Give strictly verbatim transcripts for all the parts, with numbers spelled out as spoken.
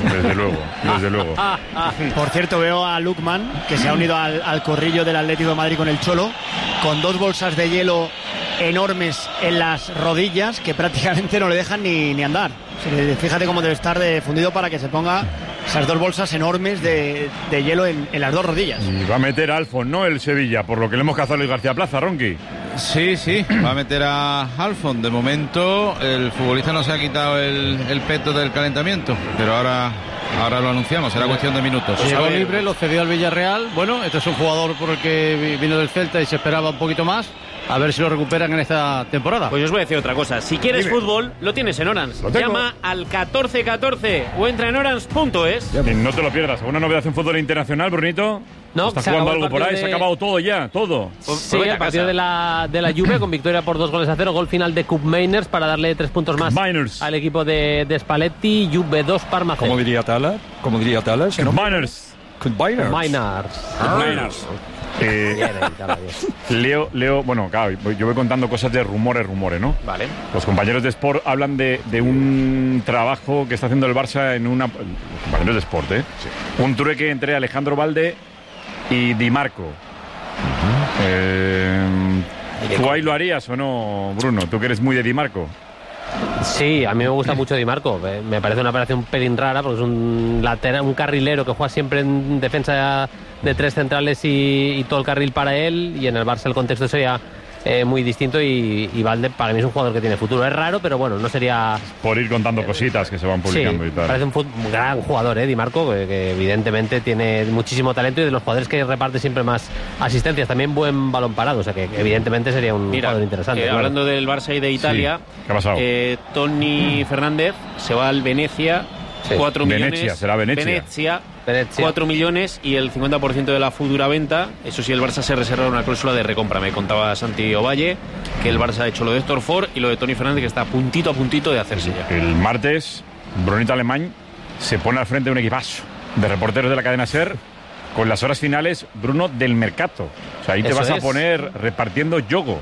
Desde luego, desde luego. Por cierto, veo a Lukman, que se ha unido al, al corrillo del Atlético de Madrid con el Cholo, con dos bolsas de hielo enormes en las rodillas que prácticamente no le dejan ni, ni andar. Fíjate cómo debe estar de fundido para que se ponga esas dos bolsas enormes de, de hielo en, en las dos rodillas. Y va a meter a Alfon, ¿no? El Sevilla, por lo que le hemos cazado a Luis García Plaza, Ronqui. Sí, sí, va a meter a Alfon. De momento el futbolista no se ha quitado el, el peto del calentamiento, pero ahora, ahora lo anunciamos, será cuestión de minutos. Pues llegó libre, lo cedió al Villarreal. Bueno, este es un jugador por el que vino del Celta y se esperaba un poquito más. A ver si lo recuperan en esta temporada. Pues yo os voy a decir otra cosa. Si quieres Dime. fútbol, lo tienes en Orange. Llama al catorce catorce o entra en orange punto es. Y no te lo pierdas. ¿Alguna novedad en fútbol internacional, Brunito? No, ¿Está se jugando acabó el algo por ahí? partido Se ha de- acabado todo ya, todo. Sí, el partido de la, de la Juve con victoria por dos goles a cero. Gol final de Cup Mainers para darle tres puntos más Miners. al equipo de, de Spalletti. Juve dos, Parma cero. Como diría Tala, como diría Tala, ¿no? Miners. Combiners. Miners. Miners. Eh, Bien, eh, claro, bien. Leo, Leo, bueno, claro, yo voy contando cosas de rumores, rumores, ¿no? Vale. Los compañeros de Sport hablan de, de un trabajo que está haciendo el Barça en una... Los compañeros de Sport, ¿eh? Sí. Un trueque entre Alejandro Valde y Di Marco. Uh-huh. eh, ¿Tú ahí lo harías o no, Bruno? ¿Tú que eres muy de Di Marco? Sí, a mí me gusta mucho Di Marco. Me parece una operación un pelín rara porque es un lateral, un carrilero que juega siempre en defensa de tres centrales y, y todo el carril para él. Y en el Barça el contexto sería eh, muy distinto y, y Valde para mí es un jugador que tiene futuro. Es raro, pero bueno, no sería... Por ir contando cositas que se van publicando sí, y tal. Parece un, fut- un gran jugador, ¿eh? Di Marco, que, que evidentemente tiene muchísimo talento y de los jugadores que reparte siempre más asistencias. También buen balón parado, o sea que evidentemente sería un Mira, jugador interesante. eh, claro. hablando del Barça y de Italia, Sí. ¿Qué ha pasado? eh, Tony Fernández se va al Venecia, Sí. cuatro millones. Venecia, será Venecia. Venecia, Venezia. cuatro millones y el cincuenta por ciento de la futura venta. Eso sí, el Barça se reserva una cláusula de recompra. Me contaba Santi Ovalle que el Barça ha hecho lo de Héctor Ford y lo de Tony Fernández, que está puntito a puntito de hacerse ya. El martes, Brunito Alemán se pone al frente de un equipazo de reporteros de la cadena SER con las horas finales, Bruno, del Mercato. O sea, ahí te Eso vas a es. poner repartiendo yogo.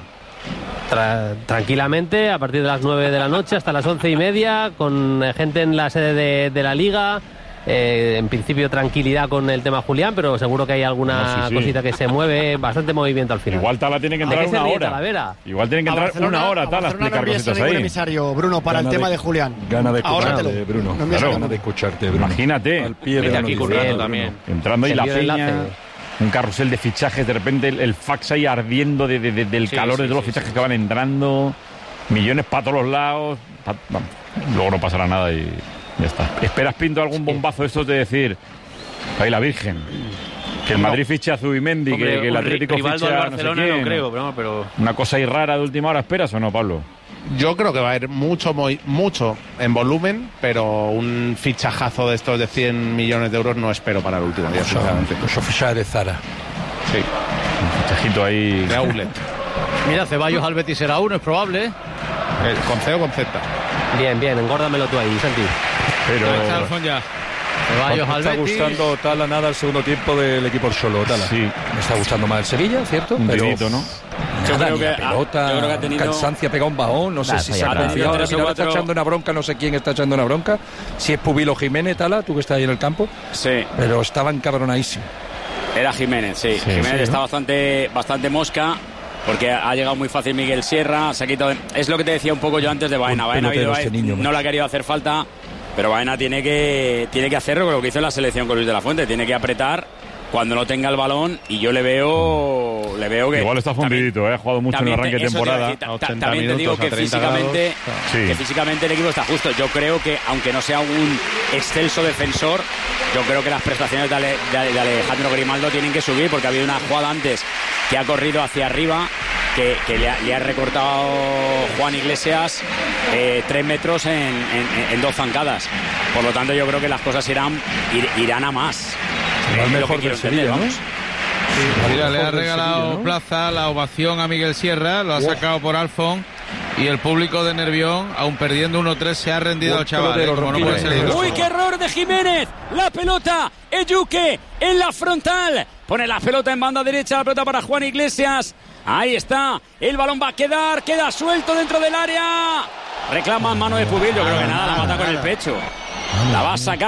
Tra- tranquilamente, a partir de las nueve de la noche hasta las once y media, con eh, gente en la sede de, de la Liga. Eh, en principio tranquilidad con el tema Julián, pero seguro que hay alguna No, sí, sí. cosita que se mueve, bastante movimiento al final. Igual Tala tiene que ¿De entrar qué se una ríe hora. Talavera? Igual tiene que A entrar Barcelona- una hora, a Tala, a Barcelona explicar no envíes a cositas ningún ahí. emisario, Bruno, para Gana el tema de- de Julián. Gana de Ahora te lo- escucharte, Bruno. no envíes a Claro. Gana de escucharte, Bruno. Imagínate. Al pie de Vete la aquí noticia. currando Bruno. también. Entrando ahí Se la envió el peña, enlace. un carrusel de fichajes, de repente el, el fax ahí ardiendo de, de- de- del Sí, calor sí, de todos los sí, fichajes sí. que van entrando, millones para todos los lados. pa- vamos, luego no pasará nada y ya está. ¿Esperas, Pinto, algún bombazo de estos de decir, ahí la Virgen, que el Madrid ficha a Zubimendi, Hombre, que, que el un Atlético Rivaldo ficha al a no sé Barcelona quién? no creo, pero, pero Una cosa ahí rara de última hora, ¿esperas o no, Pablo? Yo creo que va a haber mucho, muy- mucho en volumen, pero un fichajazo de estos de cien millones de euros no espero para el último día, sinceramente. Los oficiales de Zara. Sí, Un fichajito ahí. de outlet. Mira, Ceballos al Betis será uno, es probable. ¿eh? Eh, ¿Con C o con Z? Bien, bien, engórdamelo tú ahí, Santi. Pero Ahí está Alfon ya. Ceballos Me al está Betis. gustando Tala nada el segundo tiempo del equipo solo, Tala. Sí. Me está gustando más el Sevilla, ¿cierto? un Pero dedito, ¿no? Yo nada, creo ni que la ha- pelota, yo creo que ha tenido- cansancio, ha pegado un bajón, no sé Nah, si ya se ha está. confiado, Tres o al final está cuatro- echando una bronca, no sé quién está echando una bronca, si es Pubilo Jiménez, Tala, tú que estás ahí en el campo, Sí, pero estaba encabronadísimo. era Jiménez, sí. Sí, Jiménez sí, está ¿no? bastante, bastante mosca. Porque ha llegado muy fácil Miguel Sierra, se ha quitado. Es lo que te decía un poco yo antes de Baena. Un Baena ha habido- pelotero este niño, no macho. le ha querido hacer falta, pero Baena tiene que, tiene que hacerlo con lo que hizo en la selección con Luis de la Fuente. Tiene que apretar cuando no tenga el balón y yo le veo, le veo que Igual está fundidito, ¿eh? Ha jugado mucho en el también arranque te- de eso te iba a temporada. decir, ta- ta- ochenta también te digo minutos, que a treinta físicamente, Sí. que físicamente el equipo está justo. Yo creo que, aunque no sea un excelso defensor, yo creo que las prestaciones de, Ale- de- de Alejandro Grimaldo tienen que subir, porque ha habido una jugada antes que ha corrido hacia arriba, que, que le, ha, le ha recortado Juan Iglesias eh, tres metros en, en- en dos zancadas. Por lo tanto, yo creo que las cosas irán, ir- irán a más. Será el Es lo mejor que quiero del Sevilla, entender, ¿no? vamos. Mira, le ha Mejor del regalado Sevilla, ¿no? Plaza la ovación a Miguel Sierra, lo ha sacado por Alfon y el público de Nervión, aun perdiendo uno tres, se ha rendido al Otro chaval. de ¿eh? los Como no puede ser de otra ¡Uy, forma. qué error de Jiménez! La pelota, Eyuque en la frontal. Pone la pelota en banda derecha, la pelota para Juan Iglesias. Ahí está, el balón va a quedar, queda suelto dentro del área. Reclama mano de Pubil, yo creo que nada, la mata con el pecho. La va a sacar.